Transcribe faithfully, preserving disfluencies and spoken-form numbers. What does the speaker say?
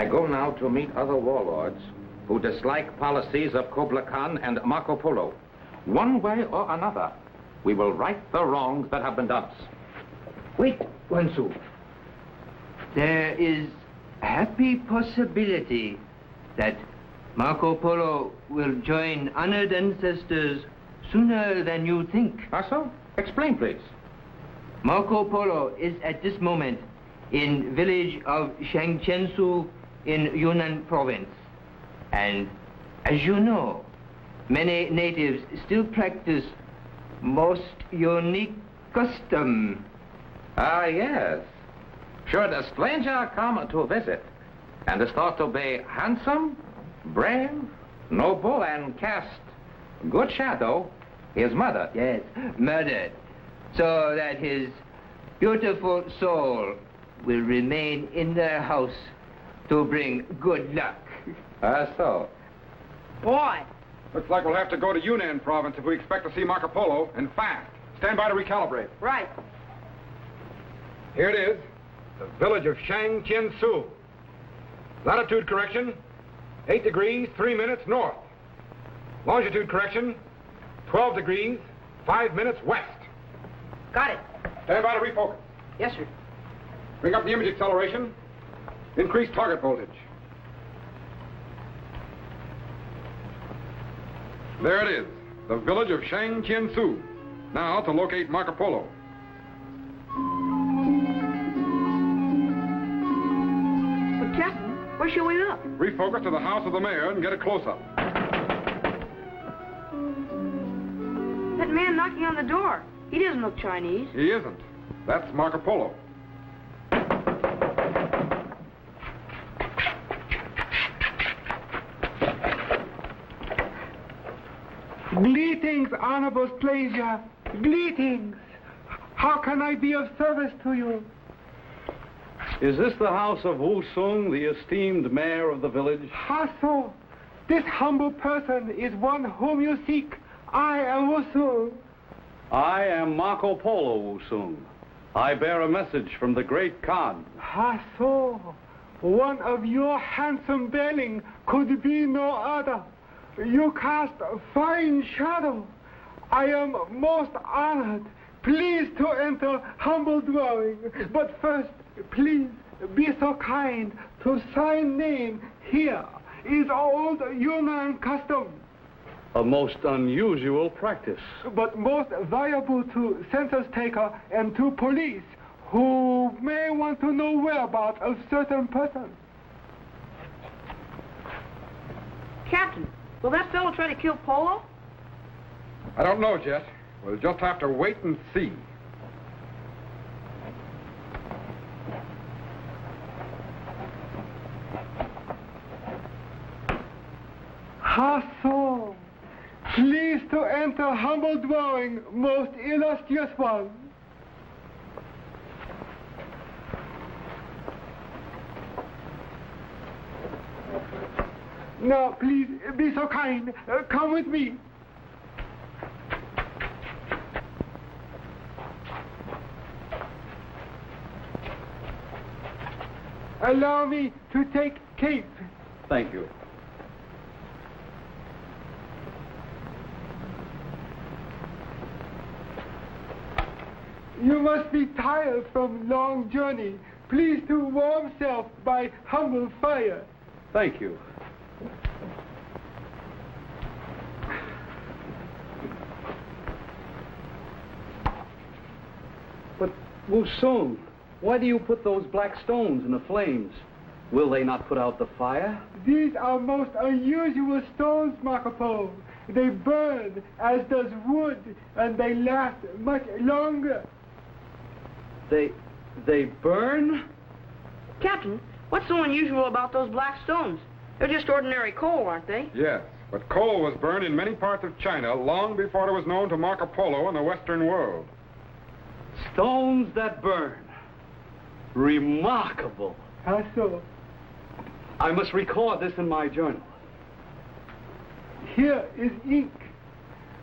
I go now to meet other warlords who dislike policies of Kubla Khan and Marco Polo. One way or another, we will right the wrongs that have been done us. Wait, Guangzhou. There is a happy possibility that Marco Polo will join honored ancestors sooner than you think. Ah, so? Explain, please. Marco Polo is at this moment in village of Shangqiansu in Yunnan province. And as you know, many natives still practice most unique custom. Ah, yes. Should a stranger come to visit and is thought to be handsome, brave, noble, and cast good shadow, he is murdered. Yes, murdered. So that his beautiful soul will remain in their house to bring good luck. Ah, so. Boy. Looks like we'll have to go to Yunnan province if we expect to see Marco Polo, and fast. Stand by to recalibrate. Right. Here it is, the village of Shangqiansu. Latitude correction, eight degrees, three minutes north. Longitude correction, twelve degrees, five minutes west. Got it. Stand by to refocus. Yes, sir. Bring up the image acceleration. Increase target voltage. There it is, the village of Shangqiansu. Now to locate Marco Polo. But, Captain, where shall we look? Refocus to the house of the mayor and get a close-up. That man knocking on the door. He doesn't look Chinese. He isn't. That's Marco Polo. Greetings, Honorable Stranger. Greetings. How can I be of service to you? Is this the house of Wu Sung, the esteemed mayor of the village? How so? This humble person is one whom you seek. I am Wu Sung. I am Marco Polo Wu Sung. I bear a message from the great Khan. How so? One of your handsome bearing could be no other. You cast a fine shadow. I am most honored. Please to enter humble dwelling. But first, please be so kind to sign name here is old Yunnan custom. A most unusual practice. But most valuable to census taker and to police who may want to know whereabouts of certain person. Captain, will that fellow try to kill Polo? I don't know, Jet. We'll just have to wait and see. How so? Please to enter humble dwelling, most illustrious one. Now, please be so kind. Uh, come with me. Allow me to take Cape. Thank you. You must be tired from long journey. Please to warm self by humble fire. Thank you. But, Wu Sung, why do you put those black stones in the flames? Will they not put out the fire? These are most unusual stones, Marco Polo. They burn as does wood, and they last much longer. They... they burn? Captain, what's so unusual about those black stones? They're just ordinary coal, aren't they? Yes, but coal was burned in many parts of China long before it was known to Marco Polo in the Western world. Stones that burn. Remarkable. How so? I must record this in my journal. Here is ink.